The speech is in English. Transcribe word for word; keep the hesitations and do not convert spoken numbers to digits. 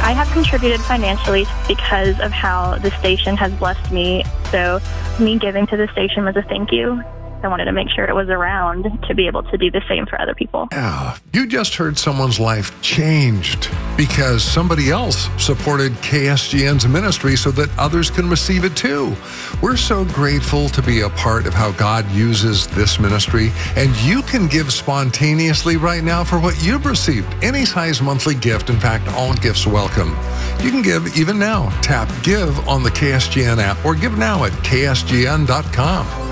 I have contributed financially because of how the station has blessed me. So me giving to the station was a thank you. I wanted to make sure it was around to be able to do the same for other people. Yeah, you just heard someone's life changed because somebody else supported K S G N's ministry so that others can receive it too. We're so grateful to be a part of how God uses this ministry, and you can give spontaneously right now for what you've received. Any size monthly gift, in fact, all gifts welcome. You can give even now. Tap Give on the K S G N app or give now at K S G N dot com.